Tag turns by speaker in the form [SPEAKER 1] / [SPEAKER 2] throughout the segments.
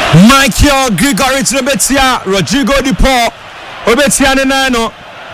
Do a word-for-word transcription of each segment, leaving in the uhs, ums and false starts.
[SPEAKER 1] Michael Gregory to Betia, Rodrigo Di Paul, Obetia Nano.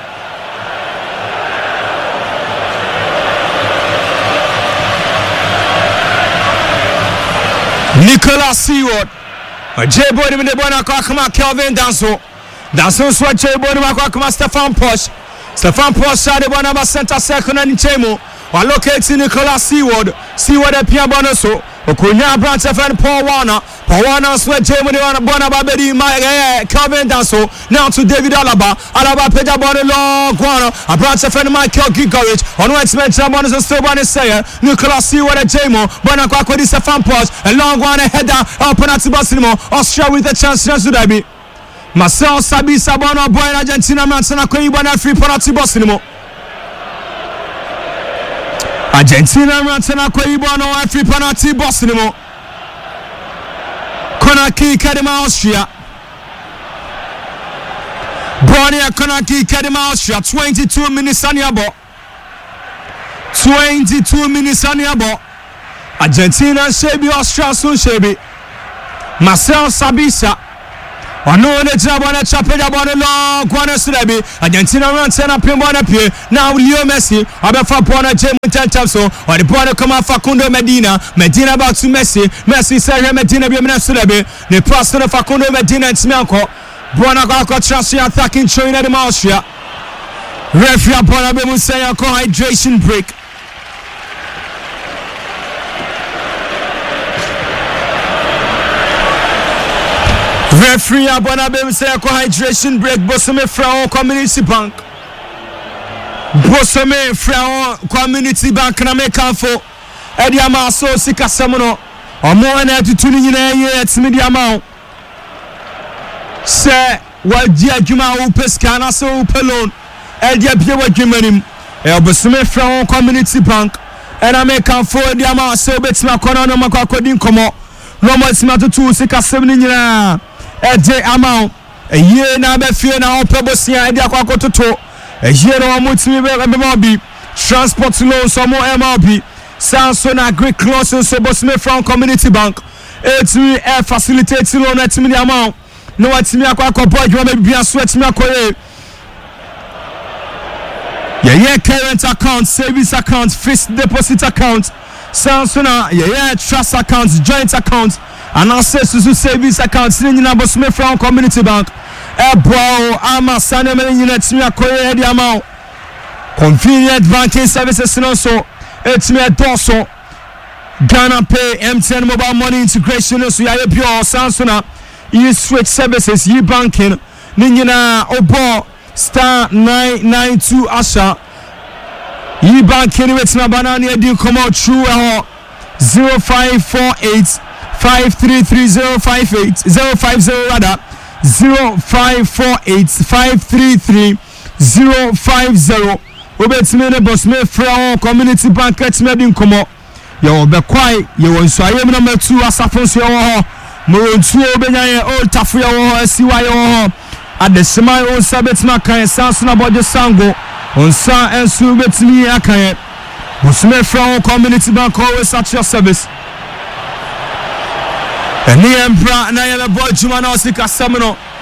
[SPEAKER 1] Nicolas Seward, J-Boy in the Bonacoma, Kelvin Danso, Danso Swat J-Boy Macoma, Stefan Posh, Stefan Posh, the Bonaba Center second and Chemo, while locating Nicolas Seward, Seward at Pia Bonoso, Okunya Branch and Paul Warner, Paul Warner Sweat J-Boy on Bonaba Betty, Kelvin Danso, now to David Alaba, Alaba Peja Bonelo, Guano, a branch of Michael Gregory, on West Mention Bonus and still one is saying, Nicolas Seward at Jamo, Bonacqua, Stefan Posh, and long one header, open at Basimo, Austria with a chance to Dabi. Marcel Sabi Sabano, boy in Argentina, Mansana, Koibana, free penalty Bosnimo. Argentina, Mansana, Koibano, free penalty Bosnimo. Konaki, Kadima, Austria. Bonia, Konaki, Kadima, Austria, twenty-two minutes on your ball. twenty-two minutes on your ball. Argentina, Shebi, Austria, soon Shebi. Marcel Sabisa. Ono ne jabona chapeda bona long corner Sudabi. Argentina run ten up in one appear. Now Leo Messi, Abefa Pona Jim Tantamso, or the border come out Facundo Medina, Medina about to Messi, Messi Sergio Medina Bimena Sudabi, the pastor of Facundo Medina and Smelko, Bonagaco Trasia attacking China de Austria. Referee Bonabe Musaya hydration break. Referee Abonabe say a hydration break. Bosome Frao Community Bank. Bosome Frao Community Bank na make for Eddie Amaso Sika Samono. Or more than to tuning in a year at media amount. Say what dear Juma Upescana so Pelon. Eddie Pia Jimanim. El Bosome Frao Community Bank. And I make for Eddie Amaso Betsma Kono Makakodin Komo. No more smarter to Sika Seminina. Eje amount a year na be fear na opebosia e dia kwakototo a year no mutimi be be transport loan so mo M R P Samson na Greek closing so Bosme from Community Bank etimi e facilitate loan etimi the amount no atimi akwakopo adwo ma bia so etimi akoye yeah yeah current account savings account fixed deposit account Samson na yeah yeah trust account joint account and access to savings accounts in the Bosme from Community Bank. Ebo ama sana many units me akoye the amount. Convenient banking services and also it's me a doso. Ghana Pay, M T N mobile money integration so ya pure Samsung e switch services e banking ninyina obo star nine nine two asha e banking with na banana dey come out through zero five four eight five three three zero five eight zero five zero rather zero five four eight five three three zero five zero. Obetime ne Bosme from Community Bank etime din komo yo be kwai yo nso ayem na matu asafo so yo ho mo ntu obenya ye old tafu yo ho asiwa yo ho adesema o sabetma kan sanso na bojo sango onsa ensu betimi akan Bosme from Community Bank always at your service. Eni empra na ye boy juma na osika samno